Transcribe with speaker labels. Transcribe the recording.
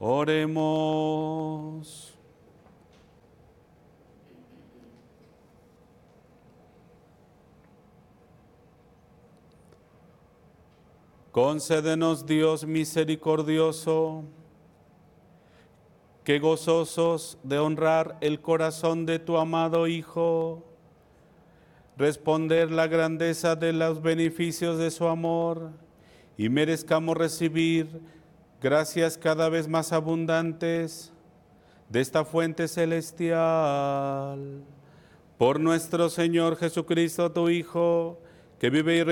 Speaker 1: Oremos. Concédenos, Dios misericordioso, que gozosos de honrar el corazón de tu amado Hijo, responder la grandeza de los beneficios de su amor y merezcamos recibir gracias cada vez más abundantes de esta fuente celestial. Por nuestro Señor Jesucristo, tu Hijo, que vive y reina